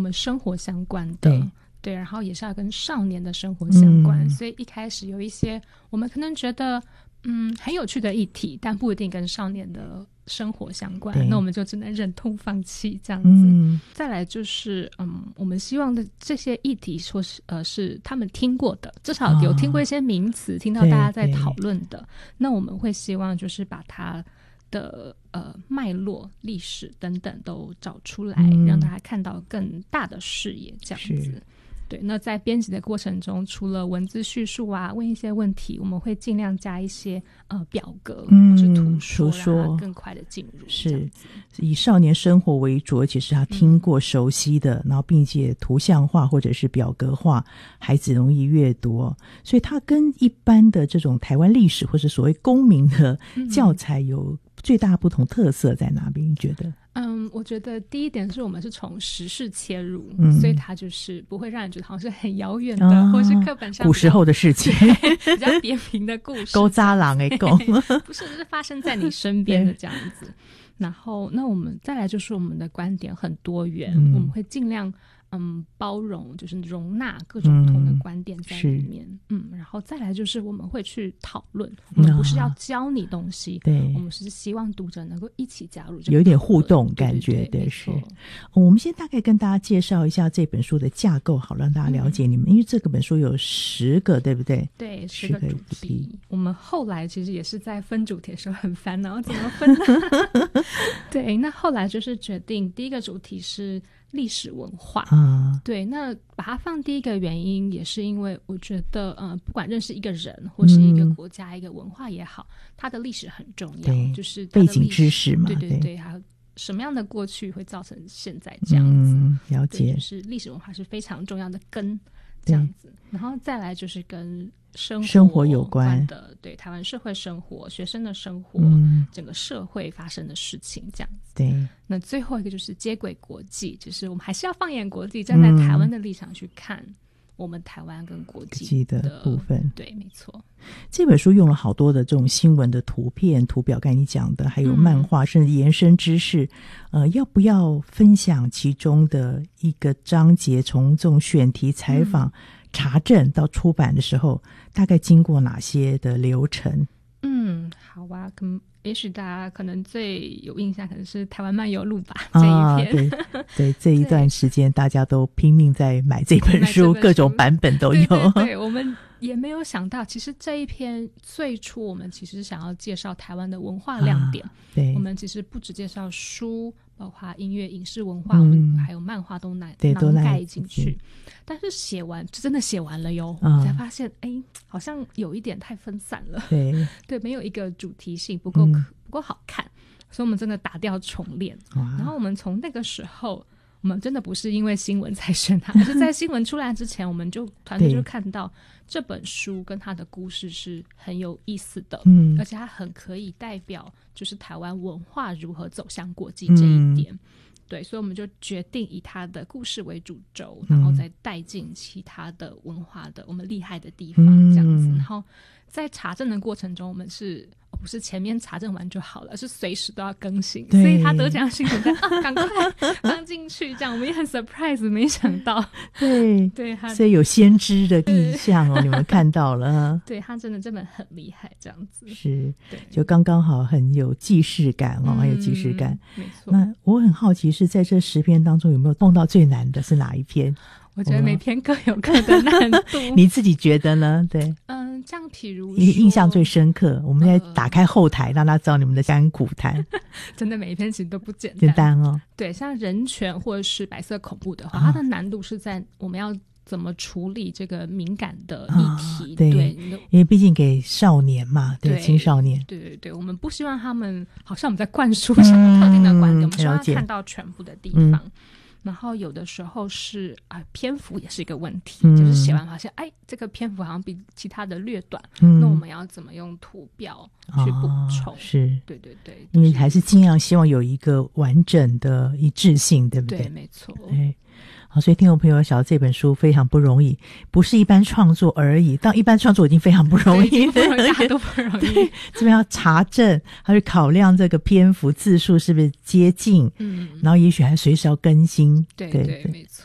们生活相关的，对，然后也是要跟少年的生活相关，所以一开始有一些我们可能觉得很有趣的议题，但不一定跟少年的生活相关，那我们就只能忍痛放弃这样子。再来就是我们希望的这些议题说是他们听过的，至少有听过一些名词，听到大家在讨论的，那我们会希望就是把它的脉络、历史等等都找出来，让大家看到更大的视野这样子。对，那在编辑的过程中，除了文字叙述啊，问一些问题，我们会尽量加一些表格或是图说，让它更快的进入。是以少年生活为主，而且是他听过熟悉的，然后并且图像化或者是表格化，孩子容易阅读，所以它跟一般的这种台湾历史或是所谓公民的教材有最大不同特色在哪边？你觉得？ 我觉得第一点是我们是从时事切入，所以它就是不会让人觉得好像是很遥远的，或是课本上古时候的事情， 比较扁平的故事， 勾渣郎不是，就是发生在你身边的这样子。然后，那我们再来就是我们的观点很多元，我们会尽量包容，就是容纳各种不同的观点在里面。然后再来就是我们会去讨论，我们不是要教你东西，对，我们是希望读者能够一起加入，有一点互动感觉。对，是。我们先大概跟大家介绍一下这本书的架构，好让大家了解你们，因为这本书有10个，对不对？ 对，10个主题。我们后来其实也是在分主题的时候很烦恼，怎么分呢？对，那后来就是决定第一个主题是历史文化，对，那把它放第一个原因也是因为我觉得不管认识一个人或是一个国家一个文化也好，它的历史很重要，就是它的背景知识嘛， 对，还有什么样的过去会造成现在这样子， 了解， 就是历史文化是非常重要的根这样子。然后再来就是跟生活有关的，对，台湾社会生活、学生的生活，整个社会发生的事情这样子。 对， 那最后一个就是接轨国际，就是我们还是要放眼国际，站在台湾的立场去看我们台湾跟国际的部分。 对，没错。 这本书用了好多的这种新闻的图片、图表，刚才你讲的，还有漫画，甚至延伸知识。要不要分享其中的一个章节？从这种选题、采访、查证到出版的时候，大概经过哪些的流程？ 好啊，也许大家可能最有印象可能是台湾漫游录吧，这一篇。 对，这一段时间大家都拼命在买这本书，各种版本都有。 对，我们也没有想到，其实这一篇最初我们其实想要介绍台湾的文化亮点。对，我们其实不只介绍书，包括音乐、影视文化，我们还有漫画都囊盖进去。但是真的写完了哟，才发现好像有一点太分散了。对，没有一个主题性，不够好看，所以我们真的打掉重练。然后我们从那个时候，我们真的不是因为新闻才选它，而是在新闻出来之前，我们就团队就看到这本书跟它的故事是很有意思的，而且它很可以代表就是台湾文化如何走向国际这一点。对，所以我们就决定以它的故事为主轴，然后再带进其他的文化的我们厉害的地方这样子。然后在查证的过程中，我们不是前面查证完就好了，是随时都要更新，所以他得奖新闻在赶快放进去，这样我们也很 surprise， 没想到。对， 所以有先知的意象你们看到了。 对，他真的这本很厉害，这样子是，就刚刚好很有既视感很有既视感。 没错。 那我很好奇是在这10篇当中有没有碰到最难的是哪一篇？ 我觉得每篇各有各的难度。 你自己觉得呢？对， 这样譬如说印象最深刻，我们在打开后台让他知道你们的甘苦谈。 真的每一篇其实都不简单哦。 对，像人权或者是白色恐怖的话，它的难度是在我们要怎么处理这个敏感的议题。对， 因为毕竟给少年嘛，对青少年。 对，我们不希望他们好像我们在灌输什么特定的观点，我们希望看到全部的地方。然后有的时候是篇幅也是一个问题，就是写完发现这个篇幅好像比其他的略短，那我们要怎么用图表去补充？是，对， 因为还是尽量希望有一个完整的一致性，对不对？ 对，没错。 好，所以听众朋友晓得这本书非常不容易，不是一般创作而已，当一般创作已经非常不容易， 大家都不容易。 对，这边要查证，还去考量这个篇幅字数是不是接近，然后也许还随时要更新。 对，没错。